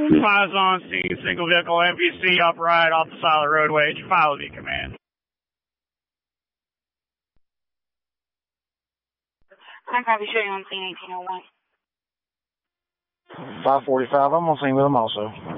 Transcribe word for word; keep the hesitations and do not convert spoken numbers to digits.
Five's on scene, single vehicle N P C upright off the side of the roadway. Did you file with the command? I'm probably showing on scene eighteen oh one. five forty-five, I'm on scene with him also.